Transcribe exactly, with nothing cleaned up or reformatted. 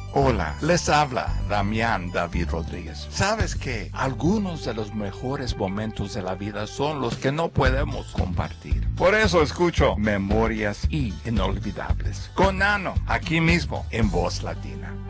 Hola, les habla Damián David Rodríguez. ¿Sabes qué? Algunos de los mejores momentos de la vida son los que no podemos compartir. Por eso escucho Memorias y Inolvidables con Nano, aquí mismo en Voz Latina.